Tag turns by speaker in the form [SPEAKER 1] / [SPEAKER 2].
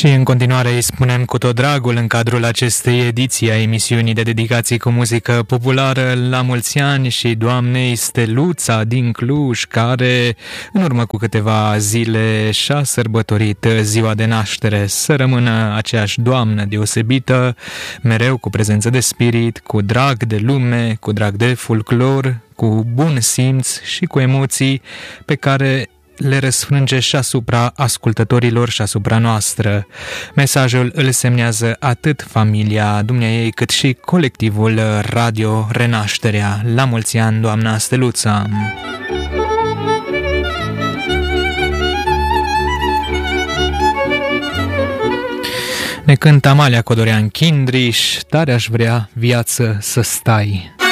[SPEAKER 1] Și în continuare îi spunem cu tot dragul în cadrul acestei ediții a emisiunii de dedicații cu muzică populară la mulți ani și doamnei Steluța din Cluj, care în urmă cu câteva zile și-a sărbătorit ziua de naștere. Să rămână aceeași doamnă deosebită, mereu cu prezență de spirit, cu drag de lume, cu drag de folclor, cu bun simț și cu emoții pe care le răsfrânge și asupra ascultătorilor și asupra noastră. Mesajul îl semnează atât familia dumneaei cât și colectivul Radio Renașterea. La mulți ani, doamna Steluța! Ne cântă Amalia Codorean Chindriș, tare aș vrea viață să stai.